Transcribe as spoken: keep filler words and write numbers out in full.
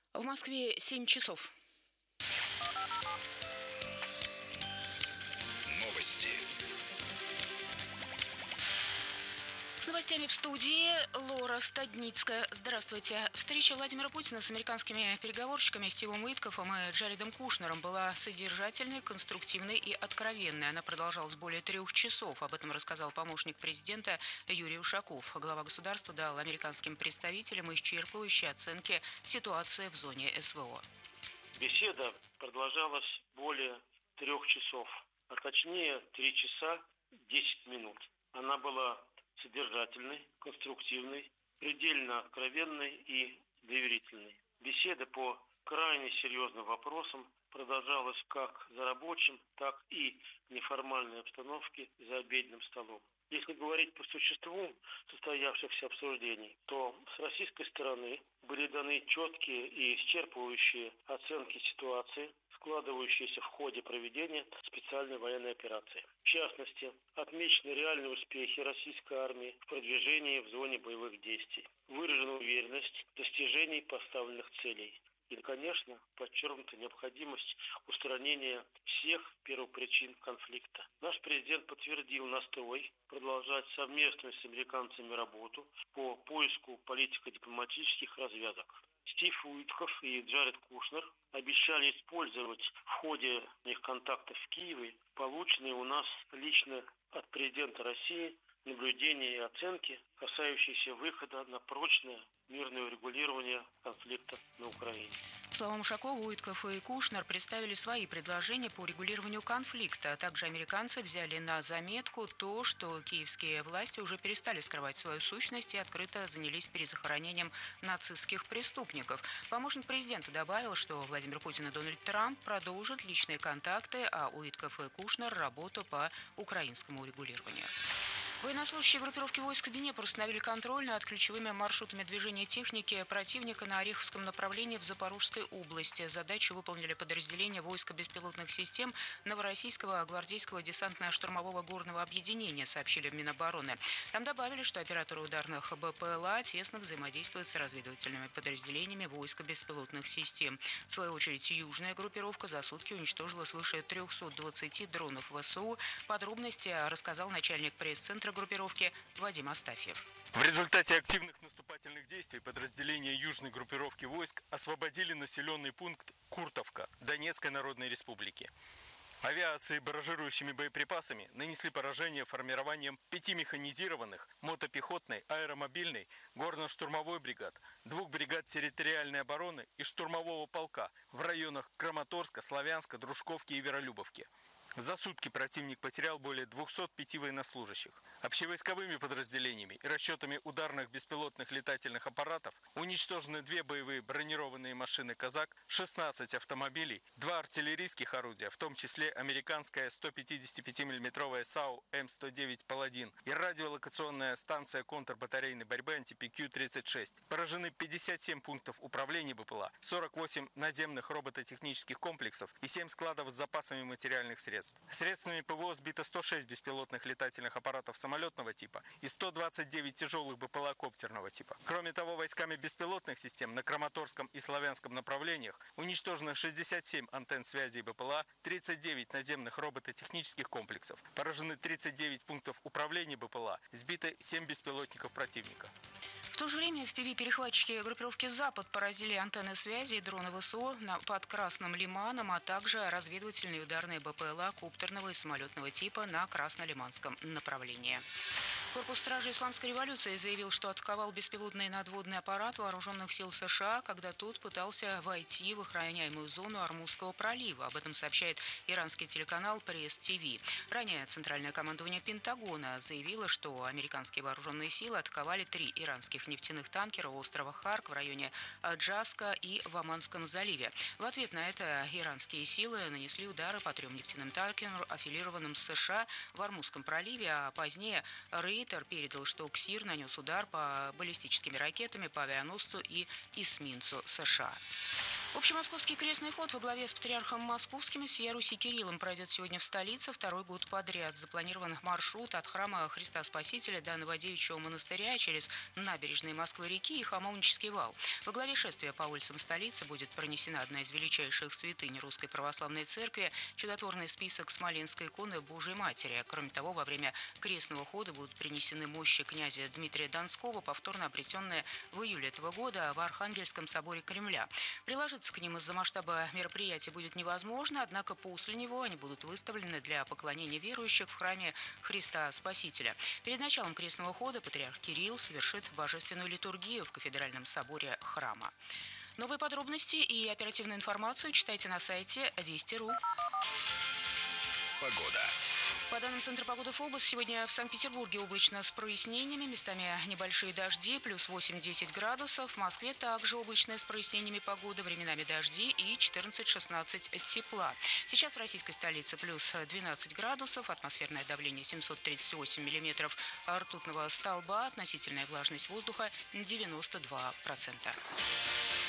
В Москве семь часов. Новости. С новостями в студии Лора Стадницкая. Здравствуйте. Встреча Владимира Путина с американскими переговорщиками Стивом Уиткофом и Джаредом Кушнером была содержательной, конструктивной и откровенной. Она продолжалась более трех часов. Об этом рассказал помощник президента Юрий Ушаков. Глава государства дал американским представителям исчерпывающие оценки ситуации в зоне СВО. Беседа продолжалась более трех часов, а точнее три часа десять минут. Она была содержательной, конструктивной, предельно откровенной и доверительной. Беседа по крайне серьезным вопросам продолжалась как за рабочим, так и в неформальной обстановке за обеденным столом. Если говорить по существу состоявшихся обсуждений, то с российской стороны были даны четкие и исчерпывающие оценки ситуации, складывающиеся в ходе проведения специальной военной операции. В частности, отмечены реальные успехи российской армии в продвижении в зоне боевых действий. Выражена уверенность в достижении поставленных целей. И, конечно, подчеркнута необходимость устранения всех первопричин конфликта. Наш президент подтвердил настрой продолжать совместную с американцами работу по поиску политико-дипломатических развязок. Стив Уиткоф и Джаред Кушнер обещали использовать в ходе их контактов в Киеве полученные у нас лично от президента России наблюдения и оценки, касающиеся выхода на прочное мирное урегулирование конфликта на Украине. По словам Ушакова, Уиткоф и Кушнер представили свои предложения по урегулированию конфликта. А также американцы взяли на заметку то, что киевские власти уже перестали скрывать свою сущность и открыто занялись перезахоронением нацистских преступников. Помощник президента добавил, что Владимир Путин и Дональд Трамп продолжат личные контакты, а Уиткоф и Кушнер – работу по украинскому урегулированию. Военнослужащие группировки войск Днепр установили контроль над ключевыми маршрутами движения техники противника на Ореховском направлении в Запорожской области. Задачу выполнили подразделения войска беспилотных систем Новороссийского гвардейского десантно-штурмового горного объединения, сообщили в Минобороны. Там добавили, что операторы ударных БПЛА тесно взаимодействуют с разведывательными подразделениями войска беспилотных систем. В свою очередь, южная группировка за сутки уничтожила свыше трехсот двадцати дронов ВСУ. Подробности рассказал начальник пресс-центра группировки Вадим Астафьев. В результате активных наступательных действий подразделения южной группировки войск освободили населенный пункт Куртовка Донецкой Народной Республики. Авиации барражирующими боеприпасами нанесли поражение формированием пяти механизированных, мотопехотной, аэромобильной, горно-штурмовой бригад, двух бригад территориальной обороны и штурмового полка в районах Краматорска, Славянска, Дружковки и Веролюбовки. За сутки противник потерял более двухсот пяти военнослужащих. Общевойсковыми подразделениями и расчетами ударных беспилотных летательных аппаратов уничтожены две боевые бронированные машины «Казак», шестнадцать автомобилей, два артиллерийских орудия, в том числе американская сто пятидесятипятимиллиметровая САУ М сто девять «Паладин» и радиолокационная станция контрбатарейной борьбы антипи-Кью тридцать шесть. Поражены пятьдесят семь пунктов управления БПЛА, сорок восемь наземных робототехнических комплексов и семь складов с запасами материальных средств. Средствами ПВО сбито сто шесть беспилотных летательных аппаратов самолетного типа и сто двадцать девять тяжелых БПЛА коптерного типа. Кроме того, войсками беспилотных систем на Краматорском и Славянском направлениях уничтожено шестьдесят семь антенн связи и БПЛА, тридцать девять наземных робототехнических комплексов, поражены тридцать девять пунктов управления БПЛА, сбито семь беспилотников противника. В то же время в Пиви-перехватчики группировки «Запад» поразили антенны связи и дроны ВСУ под Красным Лиманом, а также разведывательные ударные БПЛА коптерного и самолетного типа на Краснолиманском направлении. Корпус стражи Исламской революции заявил, что атаковал беспилотный надводный аппарат вооруженных сил США, когда тот пытался войти в охраняемую зону Ормузского пролива. Об этом сообщает иранский телеканал Пресс-ТВ. Ранее Центральное командование Пентагона заявило, что американские вооруженные силы атаковали три иранских нефтяных танкера у острова Харк в районе Джаска и в Оманском заливе. В ответ на это иранские силы нанесли удары по трем нефтяным танкерам, аффилированным с США в Ормузском проливе, а позднее Рейтер передал, что КСИР нанес удар по баллистическими ракетами по авианосцу и эсминцу США. Общемосковский крестный ход во главе с патриархом Московским и всея Руси Кириллом пройдет сегодня в столице второй год подряд. Запланирован маршрут от храма Христа Спасителя до Новодевичьего монастыря через набережные Москвы-реки и Хамовнический вал. Во главе шествия по улицам столицы будет пронесена одна из величайших святынь Русской Православной Церкви – чудотворный список Смоленской иконы Божией Матери. Кроме того, во время крестного хода будут принесены мощи князя Дмитрия Донского, повторно обретенные в июле этого года в Архангельском соборе Кремля. Приложиться к ним из-за масштаба мероприятия будет невозможно, однако после него они будут выставлены для поклонения верующих в храме Христа Спасителя. Перед началом крестного хода патриарх Кирилл совершит божественную литургию в кафедральном соборе храма. Новые подробности и оперативную информацию читайте на сайте Вести точка ру. Погода. По данным Центра погоды ФОБОС, сегодня в Санкт-Петербурге облачно с прояснениями, местами небольшие дожди, плюс восемь-десять градусов. В Москве также облачная с прояснениями погода, временами дожди и четырнадцать-шестнадцать тепла. Сейчас в российской столице плюс двенадцать градусов, атмосферное давление семьсот тридцать восемь миллиметров ртутного столба, относительная влажность воздуха девяносто два процента.